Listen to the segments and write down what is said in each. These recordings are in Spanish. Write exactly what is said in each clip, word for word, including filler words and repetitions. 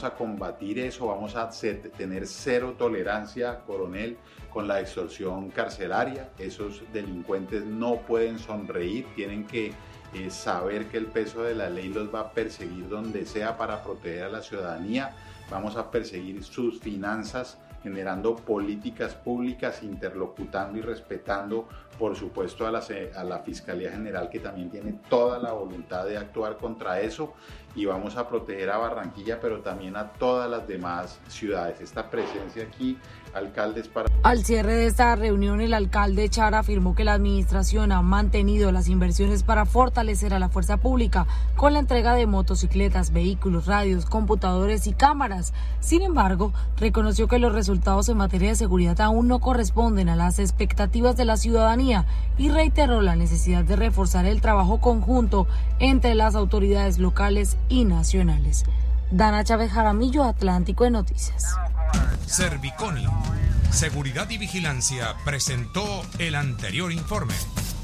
a combatir eso, vamos a ser, tener cero tolerancia, coronel, con la extorsión carcelaria. Esos delincuentes no pueden sonreír, tienen que eh, saber que el peso de la ley los va a perseguir donde sea para proteger a la ciudadanía. Vamos a perseguir sus finanzas, generando políticas públicas, interlocutando y respetando, por supuesto, a la, a la Fiscalía General, que también tiene toda la voluntad de actuar contra eso, y vamos a proteger a Barranquilla, pero también a todas las demás ciudades. Esta presencia aquí, alcaldes para... Al cierre de esta reunión, el alcalde Chara afirmó que la administración ha mantenido las inversiones para fortalecer a la fuerza pública con la entrega de motocicletas, vehículos, radios, computadores y cámaras. Sin embargo, reconoció que los resultados en materia de seguridad aún no corresponden a las expectativas de la ciudadanía y reiteró la necesidad de reforzar el trabajo conjunto entre las autoridades locales y nacionales. Dana Chávez Jaramillo, Atlántico de Noticias. Serviconi, Seguridad y Vigilancia, presentó el anterior informe.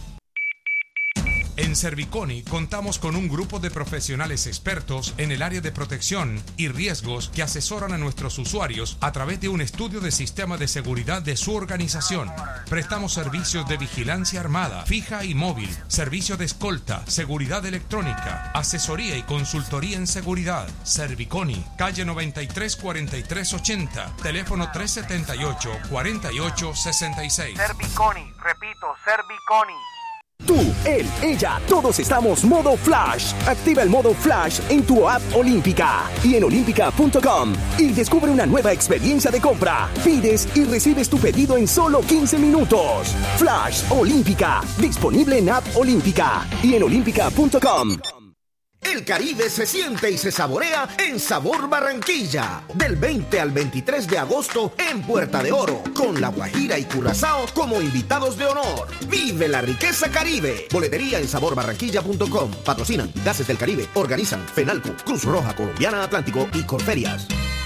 En Serviconi contamos con un grupo de profesionales expertos en el área de protección y riesgos que asesoran a nuestros usuarios a través de un estudio de sistema de seguridad de su organización. Prestamos servicios de vigilancia armada, fija y móvil, servicio de escolta, seguridad electrónica, asesoría y consultoría en seguridad. Serviconi, calle noventa y tres cuarenta y tres ochenta, teléfono tres setenta y ocho cuarenta y ocho sesenta y seis. Serviconi, repito, Serviconi. Tú, él, ella, todos estamos modo Flash. Activa el modo Flash en tu app Olímpica y en olímpica punto com y descubre una nueva experiencia de compra. Pides y recibes tu pedido en solo quince minutos. Flash Olímpica, disponible en app Olímpica y en olímpica punto com. El Caribe se siente y se saborea en Sabor Barranquilla. Del veinte al veintitrés de agosto en Puerta de Oro, con La Guajira y Curazao como invitados de honor. Vive la riqueza Caribe. Boletería en sabor barranquilla punto com. Patrocinan Gases del Caribe. Organizan FENALCO, Cruz Roja Colombiana Atlántico y Corferias.